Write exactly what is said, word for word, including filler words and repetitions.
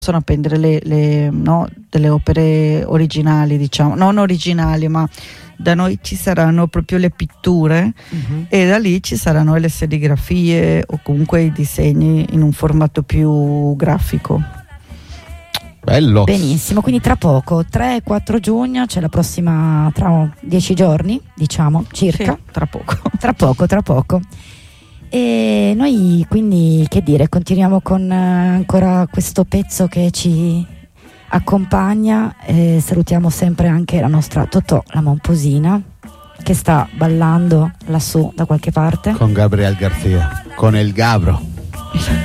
possono appendere le, le, no, delle opere originali, diciamo, non originali, ma da noi ci saranno proprio le pitture, uh-huh. e da lì ci saranno le serigrafie o comunque i disegni in un formato più grafico. Bello. Benissimo, quindi tra poco, tre e quattro giugno, c'è la prossima, tra dieci giorni, diciamo, circa. Sì, tra poco. Tra poco, tra poco. E noi quindi, che dire, continuiamo con eh, ancora questo pezzo che ci accompagna, e salutiamo sempre anche la nostra Totò, la Momposina, che sta ballando lassù da qualche parte con Gabriel Garcia, con il Gabro.